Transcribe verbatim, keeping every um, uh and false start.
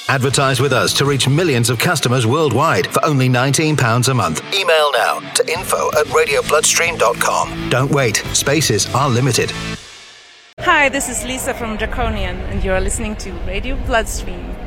Advertise with us to reach millions of customers worldwide for only nineteen pounds a month. Email now to info at radio bloodstream dot com. Don't wait. Spaces are limited. Hi, this is Lisa from Draconian, and you're listening to Radio Bloodstream.